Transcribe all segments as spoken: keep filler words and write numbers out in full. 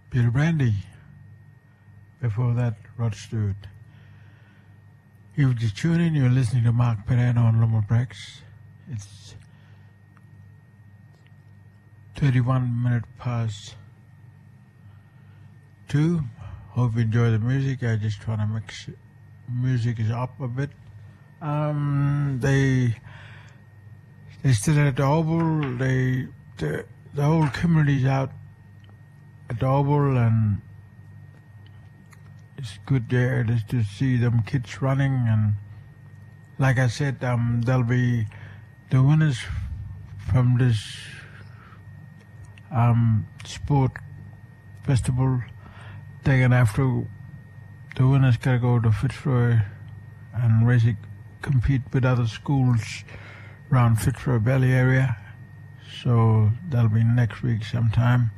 Peter Brandy. Before that, Rod Stewart. If you just tune in, you're listening to Mark Perano on Lumberjacks. It's thirty-one minutes past two. Hope you enjoy the music. I just try to mix music is up a bit. Um, they they still at the Oval. They the, the whole community's out at the Oval, and it's good there just to see them kids running. And like I said, um, there'll be the winners from this um, sport festival. They're gonna have to. The winners gotta go to Fitzroy and race, compete with other schools around Fitzroy Valley area. So that'll be next week sometime.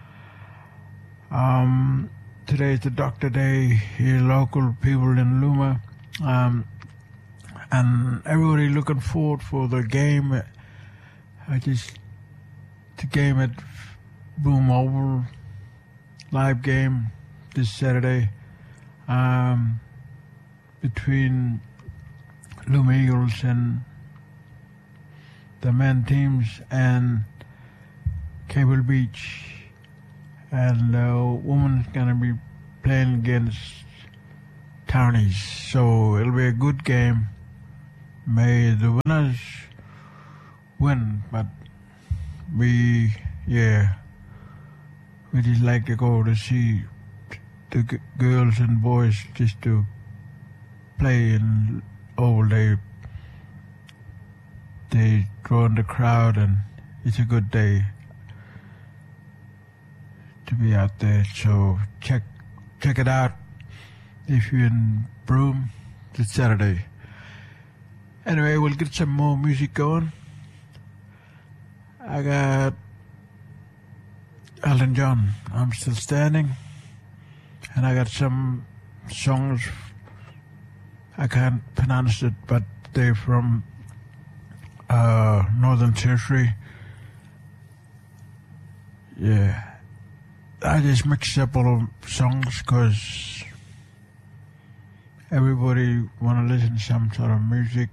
Um, Today's the Doctor Day here, local people in Luma, um, and everybody looking forward for the game. I just the game at Boom Oval, live game this Saturday um, between Luma Eagles and the men teams and Cable Beach. And the woman's gonna be playing against Townies, so it'll be a good game. May the winners win, but we, yeah, we just like to go to see the g- girls and boys just to play in all day. They draw in the crowd, and it's a good day to be out there. So check check it out if you're in Broome this Saturday. Anyway, we'll get some more music going. I got Elton John, I'm Still Standing, and I got some songs, I can't pronounce it, but they're from uh, Northern Territory. Yeah. I just mixed up all of songs because everybody want to listen to some sort of music.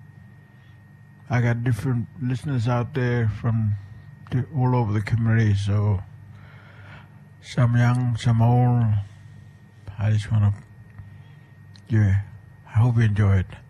I got different listeners out there from the, all over the community, so some young, some old. I just want to, yeah, I hope you enjoy it.